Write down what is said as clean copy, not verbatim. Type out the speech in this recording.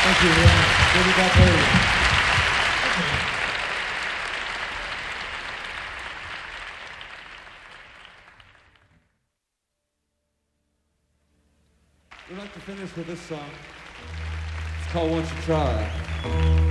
Thank you, Ian. We'll be back later. We'd like to finish with this song. It's called Won't You Try.